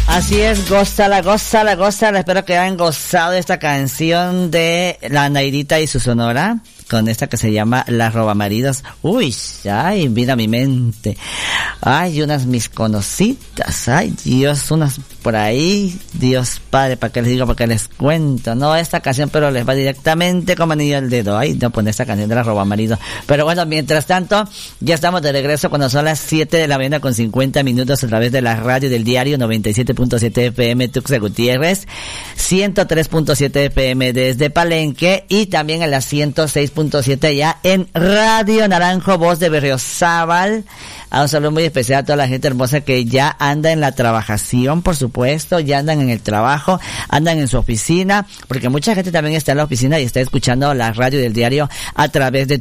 Así es, gózala. Espero que hayan gozado esta canción de la Nairita y su Sonora, con esta que se llama Las Robamaridos. Uy, ay, mira mi mente. Ay, unas mis conocitas. Ay, Dios, unas por ahí. Dios Padre, ¿para qué les digo? ¿Para qué les cuento? No, esta canción, pero les va directamente como anillo al dedo. Ay, no, pone esta canción de Las Robamaridos. Pero bueno, mientras tanto, ya estamos de regreso cuando son las 7 de la mañana con 50 minutos a través de la radio del diario 97.7 FM Tuxtla Gutiérrez, 103.7 FM desde Palenque y también en la 106.7 ya en Radio Naranjo, voz de Berriozábal. A un saludo muy especial a toda la gente hermosa que ya anda en la trabajación, por supuesto, ya andan en el trabajo, andan en su oficina, porque mucha gente también está en la oficina y está escuchando la radio del diario a través de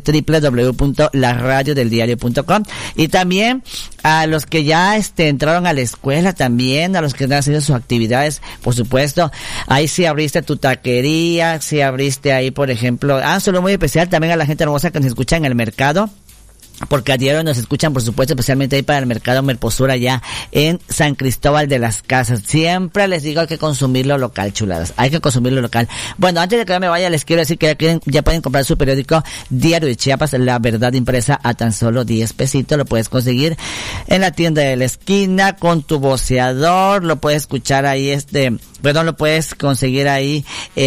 www.laradiodeldiario.com, y también a los que ya entraron a la escuela también, a los que han haciendo sus actividades, por supuesto. Ahí si abriste tu taquería, si abriste ahí, por ejemplo, un saludo muy especial también a la gente hermosa que nos escucha en el mercado, porque a diario nos escuchan, por supuesto, especialmente ahí para el mercado Merposur allá en San Cristóbal de las Casas. Siempre les digo, hay que consumirlo local, chuladas. Hay que consumirlo local. Bueno, antes de que yo me vaya, les quiero decir que ya pueden comprar su periódico Diario de Chiapas, La Verdad Impresa, a tan solo 10 pesitos. Lo puedes conseguir en la tienda de la esquina con tu voceador. Lo puedes escuchar ahí, lo puedes conseguir ahí,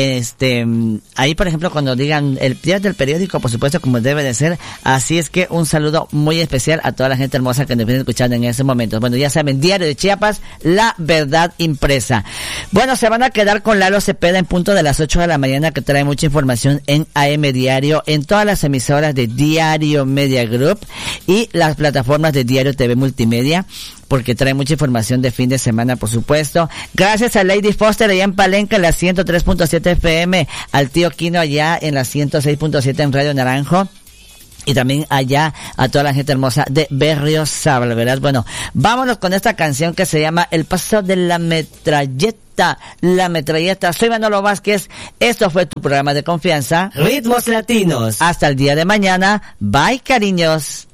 ahí, por ejemplo, cuando digan el día del periódico, por supuesto, como debe de ser. Así es que un saludo muy especial a toda la gente hermosa que nos viene escuchando en ese momento. Bueno, ya saben, Diario de Chiapas, La Verdad Impresa. Bueno, se van a quedar con Lalo Cepeda en punto de las 8 de la mañana, que trae mucha información en AM Diario, en todas las emisoras de Diario Media Group y las plataformas de Diario TV Multimedia, porque trae mucha información de fin de semana, por supuesto. Gracias a Lady Foster allá en Palenque, en la 103.7 FM, al tío Quino allá en la 106.7 en Radio Naranjo, y también allá a toda la gente hermosa de Berriozábal, ¿verdad? Bueno, vámonos con esta canción que se llama El Paso de la Metralleta. La Metralleta. Soy Manolo Vázquez. Esto fue tu programa de confianza, Ritmos Latinos. Hasta el día de mañana. Bye, cariños.